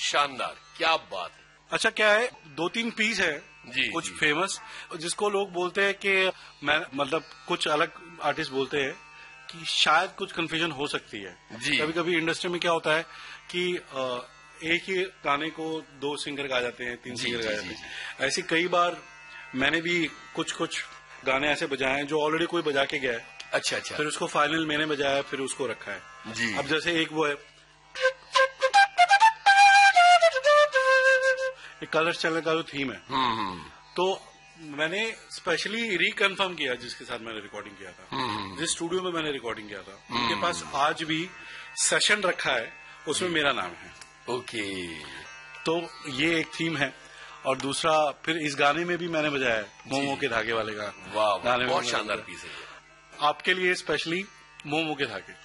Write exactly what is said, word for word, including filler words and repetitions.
शानदार, क्या बात है। अच्छा क्या है, दो तीन पीस है जी, कुछ जी। फेमस, जिसको लोग बोलते हैं कि मैं मतलब कुछ अलग आर्टिस्ट बोलते हैं कि शायद कुछ कंफ्यूजन हो सकती है। कभी कभी इंडस्ट्री में क्या होता है कि एक ही गाने को दो सिंगर गा जाते हैं, तीन सिंगर गा जाते हैं। ऐसी कई बार मैंने भी कुछ कुछ गाने ऐसे बजाए हैं जो ऑलरेडी कोई बजा के गया है। अच्छा अच्छा। फिर उसको फाइनल मैंने बजाया, फिर उसको रखा है जी। अब जैसे एक वो है कलर्स चैनल का जो थीम है, तो मैंने स्पेशली रिकन्फर्म किया जिसके साथ मैंने रिकॉर्डिंग किया था, जिस स्टूडियो में मैंने रिकॉर्डिंग किया था, उनके पास आज भी सेशन रखा है, उसमें मेरा नाम है। ओके। तो ये एक थीम है। और दूसरा फिर इस गाने में भी मैंने बजाया है, मोमो के धागे वाले का। वाह, बहुत शानदार पीस है। आपके लिए स्पेशली मोमो के धागे।